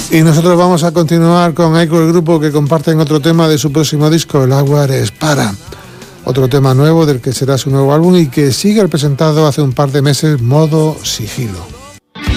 Y nosotros vamos a continuar con Aiko, el grupo que comparten otro tema de su próximo disco, El agua es para. Otro tema nuevo del que será su nuevo álbum y que sigue presentado hace un par de meses, Modo Sigilo.